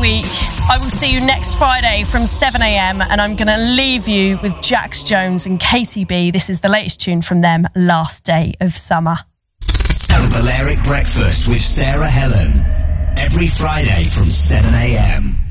week. I will see you next Friday from 7 a.m. and I'm going to leave you with Jax Jones and Katie B. This is the latest tune from them, Last Day of Summer. The Balearic Breakfast with Sarah Helen. Every Friday from 7 a.m.